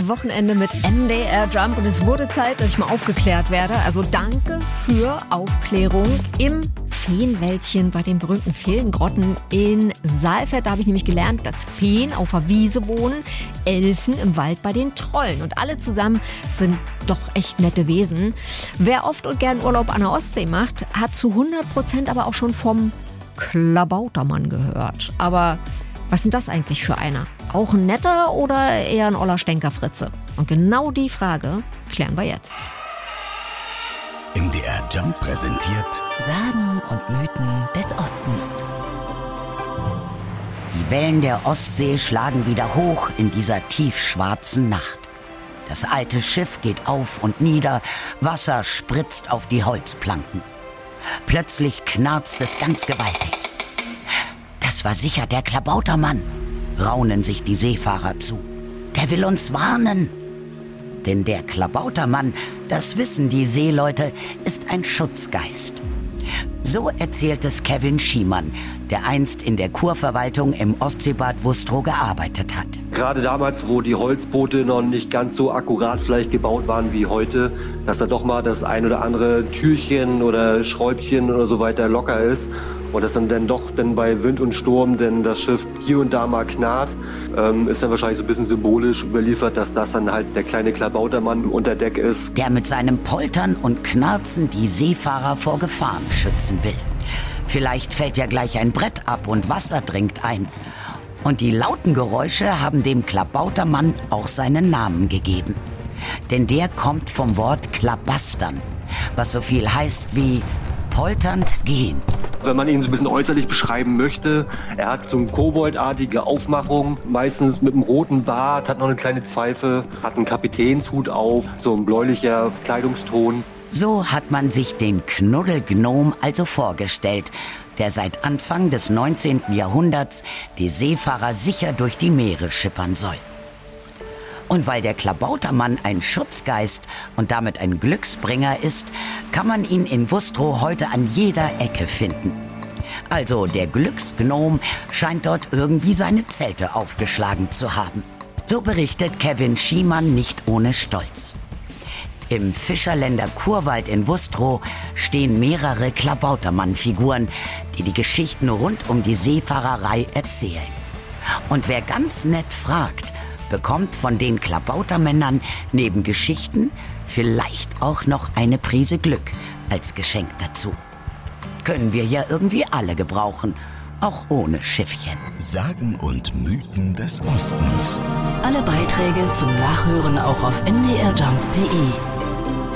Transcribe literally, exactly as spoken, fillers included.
Wochenende mit M D R Jump und es wurde Zeit, dass ich mal aufgeklärt werde. Also danke für Aufklärung im Feenwäldchen bei den berühmten Feengrotten in Saalfeld. Da habe ich nämlich gelernt, dass Feen auf der Wiese wohnen, Elfen im Wald bei den Trollen. Und alle zusammen sind doch echt nette Wesen. Wer oft und gern Urlaub an der Ostsee macht, hat zu hundert Prozent aber auch schon vom Klabautermann gehört. Aber was sind das eigentlich für einer? Auch ein netter oder eher ein oller Stänkerfritze? Und genau die Frage klären wir jetzt. M D R Jump präsentiert Sagen und Mythen des Ostens. Die Wellen der Ostsee schlagen wieder hoch in dieser tiefschwarzen Nacht. Das alte Schiff geht auf und nieder, Wasser spritzt auf die Holzplanken. Plötzlich knarzt es ganz gewaltig. Das war sicher der Klabautermann, raunen sich die Seefahrer zu. Der will uns warnen. Denn der Klabautermann, das wissen die Seeleute, ist ein Schutzgeist. So erzählt es Kevin Schiemann, der einst in der Kurverwaltung im Ostseebad Wustrow gearbeitet hat. Gerade damals, wo die Holzboote noch nicht ganz so akkurat vielleicht gebaut waren wie heute, dass da doch mal das ein oder andere Türchen oder Schräubchen oder so weiter locker ist. Und dass dann, dann doch dann bei Wind und Sturm denn das Schiff hier und da mal knarrt, ähm, ist dann wahrscheinlich so ein bisschen symbolisch überliefert, dass das dann halt der kleine Klabautermann unter Deck ist. Der mit seinem Poltern und Knarzen die Seefahrer vor Gefahren schützen will. Vielleicht fällt ja gleich ein Brett ab und Wasser dringt ein. Und die lauten Geräusche haben dem Klabautermann auch seinen Namen gegeben. Denn der kommt vom Wort klabastern, was so viel heißt wie polternd gehen. Wenn man ihn so ein bisschen äußerlich beschreiben möchte, er hat so eine koboldartige Aufmachung, meistens mit einem roten Bart, hat noch eine kleine Pfeife, hat einen Kapitänshut auf, so ein bläulicher Kleidungston. So hat man sich den Knuddelgnom also vorgestellt, der seit Anfang des neunzehnten Jahrhunderts die Seefahrer sicher durch die Meere schippern soll. Und weil der Klabautermann ein Schutzgeist und damit ein Glücksbringer ist, kann man ihn in Wustrow heute an jeder Ecke finden. Also der Glücksgnom scheint dort irgendwie seine Zelte aufgeschlagen zu haben. So berichtet Kevin Schiemann nicht ohne Stolz. Im Fischerländer Kurwald in Wustrow stehen mehrere Klabautermann-Figuren, die die Geschichten rund um die Seefahrerei erzählen. Und wer ganz nett fragt, bekommt von den Klabautermännern neben Geschichten vielleicht auch noch eine Prise Glück als Geschenk dazu. Können wir ja irgendwie alle gebrauchen, auch ohne Schiffchen. Sagen und Mythen des Ostens. Alle Beiträge zum Nachhören auch auf m d r jump punkt d e.